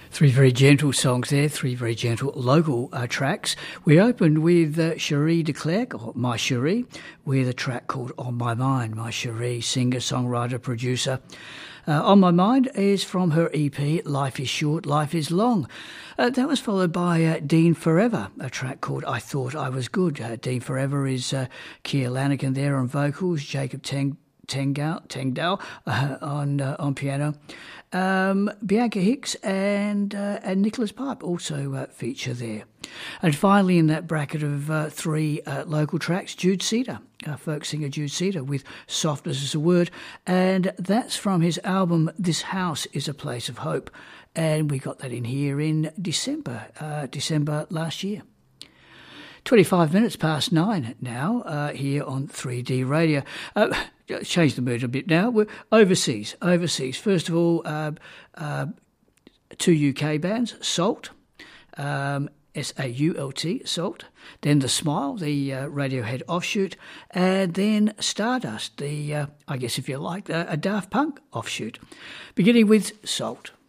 Three very gentle songs there, three very gentle local tracks. We opened with Cherie de Klerk, or My Cherie, with a track called On My Mind. My Cherie, singer, songwriter, producer. On My Mind is from her EP, Life is Short, Life is Long. That was followed by Dean Forever, a track called I Thought I Was Good. Dean Forever is Keir Lanigan there on vocals, Jacob Tengdal on piano. Bianca Hicks and Nicholas Pipe also feature there. And finally in that bracket of three local tracks, Jude Cedar, folk singer Jude Cedar with Softness is a Word, and that's from his album This House is a Place of Hope, and we got that in here in December last year. 25 minutes past 9 now, here on 3D Radio. Change the mood a bit now. We're overseas. First of all, two UK bands, Salt, S-A-U-L-T, Salt. Then The Smile, the Radiohead offshoot. And then Stardust, the, I guess if you like, a Daft Punk offshoot. Beginning with Salt.